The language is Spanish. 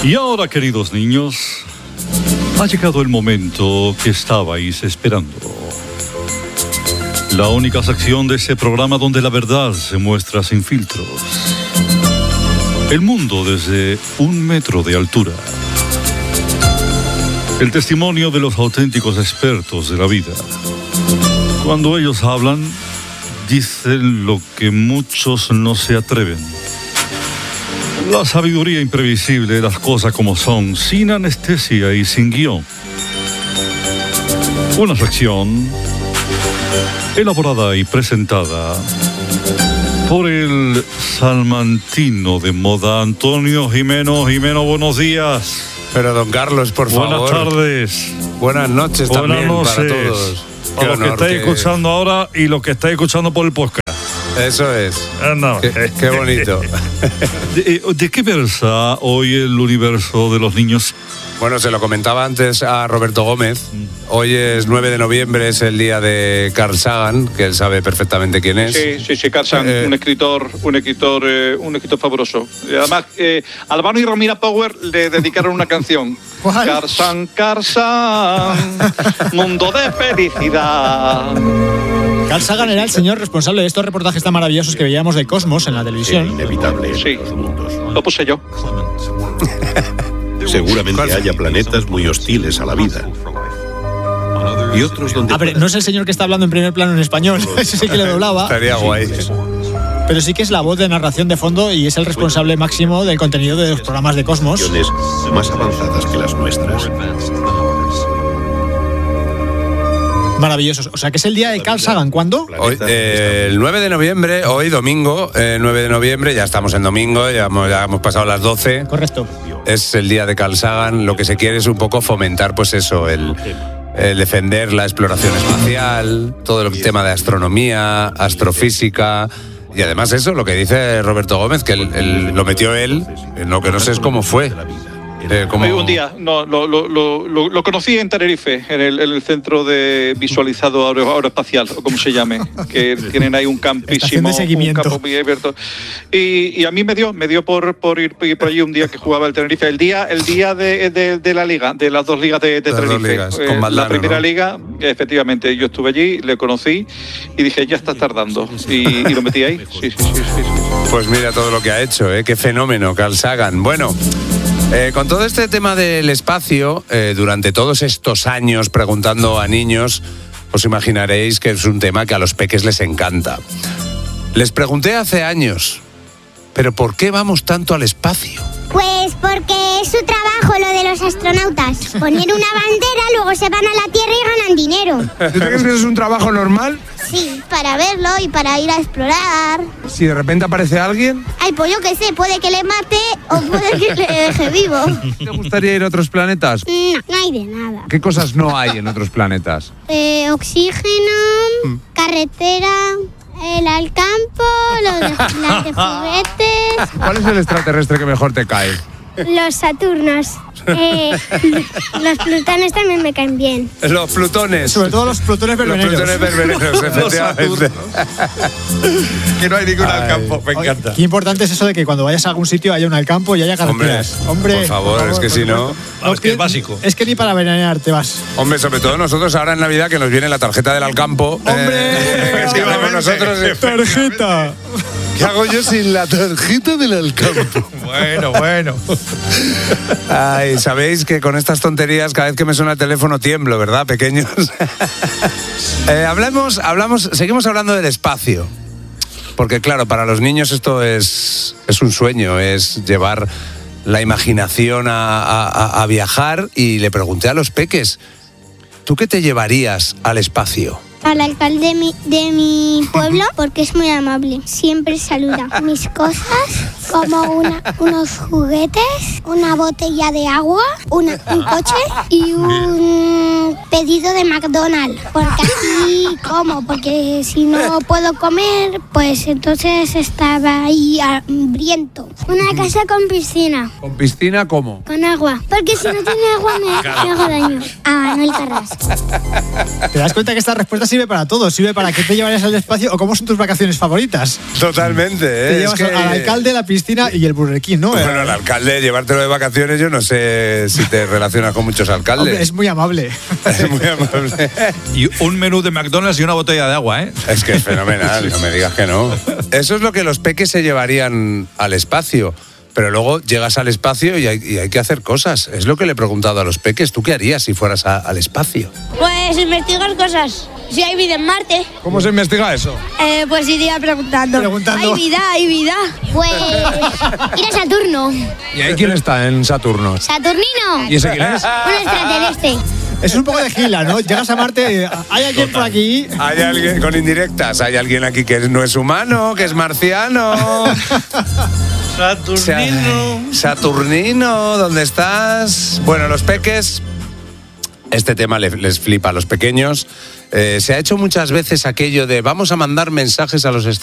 Y ahora, queridos niños, ha llegado el momento que estabais esperando. La única sección de ese programa donde la verdad se muestra sin filtros. El mundo desde 1 metro de altura. El testimonio de los auténticos expertos de la vida. Cuando ellos hablan, dicen lo que muchos no se atreven. La sabiduría imprevisible de las cosas como son, sin anestesia y sin guión. Una sección elaborada y presentada por el salmantino de moda Antonio Jimeno. Jimeno, buenos días. Pero don Carlos, por favor. Buenas tardes. Buenas noches también para todos. A los que estáis escuchando ahora y los que estáis escuchando por el podcast. Eso es. No. Qué bonito. ¿De qué versa hoy el universo de los niños? Bueno, se lo comentaba antes a Roberto Gómez. Hoy es 9 de noviembre, es el día de Carl Sagan, que él sabe perfectamente quién es. Sí, Carl Sagan, un escritor fabuloso. Además, Albano y Romina Power le dedicaron una canción. ¿Cuál? Carl Sagan, mundo de felicidad. Carl Sagan era el señor responsable de estos reportajes tan maravillosos que veíamos de Cosmos en la televisión. Inevitable. Sí, lo puse yo. Seguramente haya planetas muy hostiles a la vida. Y otros donde... A ver, no es el señor que está hablando en primer plano en español. Ese sí que le doblaba. Estaría guay. Pero sí que es la voz de narración de fondo y es el responsable máximo del contenido de los programas de Cosmos. Más avanzadas que las nuestras. Maravillosos. O sea, que es el día de Carl Sagan. ¿Cuándo? Hoy, el 9 de noviembre, hoy domingo, 9 de noviembre, ya estamos en domingo, ya hemos pasado las 12. Correcto. Es el día de Carl Sagan. Lo que se quiere es un poco fomentar, pues eso, el defender la exploración espacial, todo el tema de astronomía, astrofísica. Y además eso, lo que dice Roberto Gómez, que lo metió él, lo que no sé es cómo fue. Un día, lo conocí en Tenerife, en el centro de visualizado aeroespacial, o como se llame, que tienen ahí un campísimo, de seguimiento. un campo muy abierto. Y a mí me dio por ir por allí un día que jugaba el Tenerife, el día de la liga, de las 2 ligas de Tenerife. 2 ligas, con Valdano, la primera ¿no? liga, efectivamente, yo estuve allí, le conocí y dije, ya está tardando. Y lo metí ahí. Sí. Pues mira todo lo que ha hecho, qué fenómeno, Carl Sagan. Bueno, con todo este tema del espacio, durante todos estos años preguntando a niños, os imaginaréis que es un tema que a los peques les encanta. Les pregunté hace años, ¿pero por qué vamos tanto al espacio? Pues porque es su trabajo lo de los astronautas. Poner una bandera, luego se van a la Tierra y ganan dinero. ¿Tú crees que eso es un trabajo normal? Sí, para verlo y para ir a explorar. Si de repente aparece alguien, Ay, pues yo qué sé, puede que le mate o puede que le deje vivo. ¿te gustaría ir a otros planetas? No hay de nada. ¿Qué cosas no hay en otros planetas? Oxígeno, carretera, el al campo, las de juguetes. ¿Cuál es el extraterrestre que mejor te cae? Los Saturnos. Los Plutones también me caen bien. Los plutones. Sobre todo los plutones verbeneros. Los plutones verbeneros, efectivamente. Que no hay ninguno al campo, me encanta. Qué importante es eso de que cuando vayas a algún sitio haya un al campo y haya carreteras. Hombre, por favor, es que si no... Es que es básico. Es que ni para veranear te vas. Hombre, sobre todo nosotros ahora en Navidad que nos viene la tarjeta del Alcampo. ¡Hombre! ¿Qué hacemos nosotros? ¡Tarjeta! ¿Qué hago yo sin la tarjeta del Alcampo? Bueno. Ay, sabéis que con estas tonterías cada vez que me suena el teléfono tiemblo, ¿verdad, pequeños? Seguimos hablando del espacio. Porque claro, para los niños esto es un sueño, es llevar la imaginación a viajar. Y le pregunté a los peques, ¿tú qué te llevarías al espacio? Al alcalde de mi pueblo, porque es muy amable. Siempre saluda. Mis cosas, como unos juguetes, una botella de agua, un coche y un pedido de McDonald's, porque así como, porque si no puedo comer, pues entonces estaba ahí hambriento. Una casa con piscina. ¿Con piscina cómo? Con agua, porque si no tiene agua me hago daño. Ah, no el Carras. ¿Te das cuenta que esta respuesta sirve para todo? Sirve para qué te llevarías al espacio o cómo son tus vacaciones favoritas. Totalmente, ¿eh? Te llevas al alcalde, la piscina y el Burger King, ¿no? Bueno, el alcalde, llevártelo de vacaciones, yo no sé si te relacionas con muchos alcaldes. Hombre, es muy amable. Es muy amable. Y un menú de McDonald's y una botella de agua, ¿eh? Es que es fenomenal, no me digas que no. Eso es lo que los peques se llevarían al espacio. Pero luego llegas al espacio y hay que hacer cosas. Es lo que le he preguntado a los peques. ¿Tú qué harías si fueras al espacio? Pues investigar cosas. Si hay vida en Marte, ¿Cómo se investiga eso? pues iría preguntando. Hay vida. Pues ir a Saturno. ¿Y ahí quién está en Saturno? ¿Saturnino? ¿Y ese quién es? Un extraterrestre. Es un poco de gila, ¿no? Llegas a Marte, hay alguien por aquí. Hay alguien con indirectas. Hay alguien aquí que no es humano, que es marciano. Saturnino, ¿dónde estás? Bueno, los peques, este tema les flipa a los pequeños. Se ha hecho muchas veces aquello de vamos a mandar mensajes a los